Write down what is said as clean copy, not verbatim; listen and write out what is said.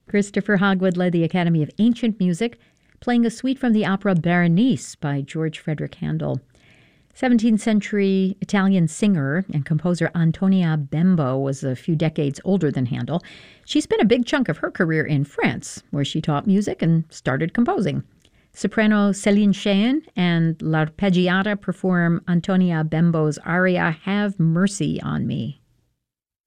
Christopher Hogwood led the Academy of Ancient Music, playing a suite from the opera Berenice by George Frederick Handel. 17th century Italian singer and composer Antonia Bembo was a few decades older than Handel. She spent a big chunk of her career in France, where she taught music and started composing. Soprano Céline Cheyne and L'Arpeggiata perform Antonia Bembo's aria Have Mercy on Me.